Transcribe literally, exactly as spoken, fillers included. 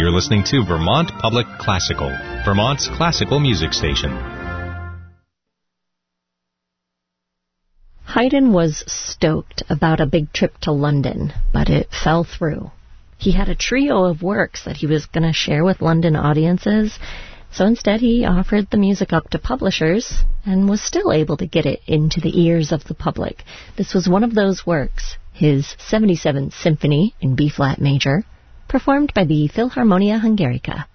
You're listening to Vermont Public Classical, Vermont's classical music station. Haydn was stoked about a big trip to London, but it fell through. He had a trio of works that he was going to share with London audiences, so instead he offered the music up to publishers and was still able to get it into the ears of the public. This was one of those works, his seventy-seventh Symphony in B-flat major, performed by the Philharmonia Hungarica.